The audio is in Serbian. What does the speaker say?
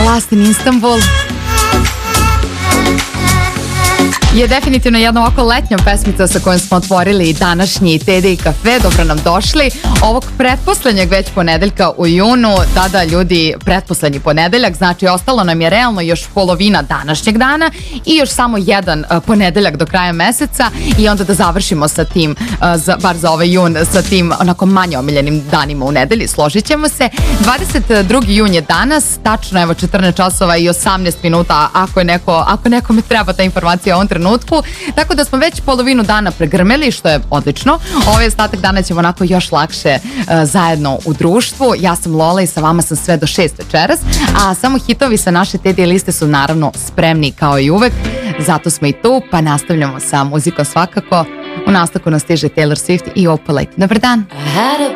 Last in Istanbul je definitivno jedna ovako letnja pesmica sa kojom smo otvorili današnji TD i kafe. Dobro nam došli. Ovog pretposlednjeg već ponedeljka u junu, tada ljudi, pretposlednji ponedeljak, znači ostalo nam je realno još polovina današnjeg dana i još samo jedan ponedeljak do kraja meseca i onda da završimo sa tim, bar za ovaj jun, sa tim onako manje omiljenim danima u nedelji, složit ćemo se. 22. jun je danas, tačno evo 14 časova i 18 minuta ako nekome treba ta informacija u ovom trenutku. Tako da smo već polovinu dana pregrmeli, što je odlično. Ovaj ostatak dana ćemo onako još lakše zajedno u društvu. Ja sam Lola i sa vama sam sve do 6 večeras, a samo hitovi sa naše TD liste su naravno spremni kao i uvek. Zato smo i tu, pa nastavljamo sa muzikom svakako. U nastavku nas stiže Taylor Swift i Opalite. Dobar dan!